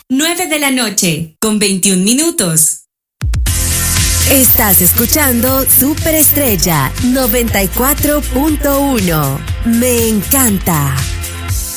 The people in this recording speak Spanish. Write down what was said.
9 de la noche, con 21 minutos. Estás escuchando Superestrella 94.1. Me encanta.